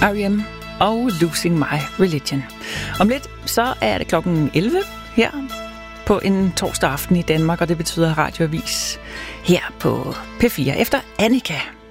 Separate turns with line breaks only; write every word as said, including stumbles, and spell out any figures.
R E M og Losing My Religion. Om lidt, så er det klokken elleve her på en torsdag aften i Danmark, og det betyder radioavis her på P fire efter Annika.